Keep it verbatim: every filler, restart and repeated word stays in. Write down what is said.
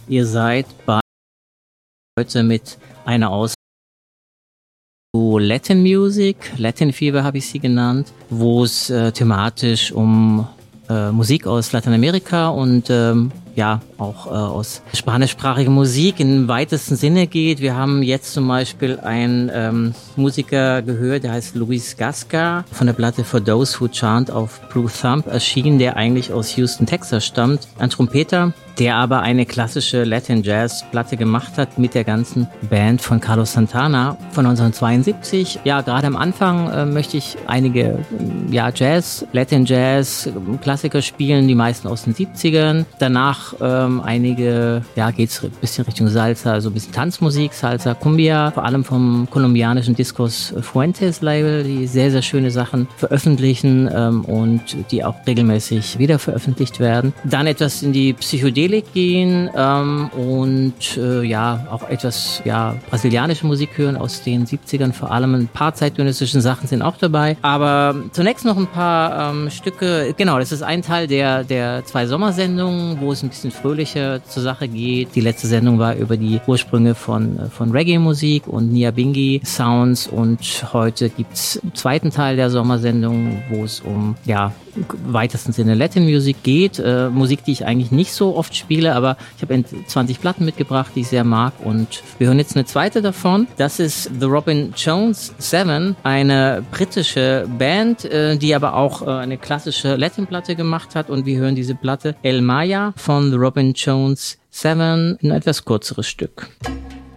Ihr seid bei heute mit einer Aus Latin Music, Latin Fever habe ich sie genannt, wo es äh, thematisch um äh, Musik aus Lateinamerika und ähm, ja auch äh, aus spanischsprachiger Musik im weitesten Sinne geht. Wir haben jetzt zum Beispiel einen ähm, Musiker gehört, der heißt Luis Gasca, von der Platte For Those Who Chant auf Blue Thumb erschienen, der eigentlich aus Houston, Texas stammt. Ein Trompeter, der aber eine klassische Latin Jazz Platte gemacht hat mit der ganzen Band von Carlos Santana von neunzehnhundertzweiundsiebzig. Ja, gerade am Anfang äh, möchte ich einige ja, Jazz, Latin Jazz Klassiker spielen, die meisten aus den siebzigern. Danach ähm, einige, ja, geht's ein bisschen Richtung Salsa, also ein bisschen Tanzmusik, Salsa, Cumbia, vor allem vom kolumbianischen Discos Fuentes Label, die sehr, sehr schöne Sachen veröffentlichen ähm, und die auch regelmäßig wieder veröffentlicht werden. Dann etwas in die Psychedelik gehen ähm, und äh, ja, auch etwas ja, brasilianische Musik hören aus den siebzigern, vor allem ein paar zeitgenössische Sachen sind auch dabei. Aber zunächst noch ein paar ähm, Stücke, genau, das ist ein Teil der, der zwei Sommersendungen, wo es ein bisschen fröhlicher zur Sache geht. Die letzte Sendung war über die Ursprünge von, von Reggae-Musik und Nyabingi-Sounds und heute gibt's einen zweiten Teil der Sommersendung, wo es um, ja, im weitesten Sinne Latin Music geht. Äh, Musik, die ich eigentlich nicht so oft spiele, aber ich habe zwanzig Platten mitgebracht, die ich sehr mag und wir hören jetzt eine zweite davon. Das ist The Robin Jones Seven, eine britische Band, äh, die aber auch äh, eine klassische Latin-Platte gemacht hat und wir hören diese Platte El Maya von The Robin Jones Seven, ein etwas kürzeres Stück.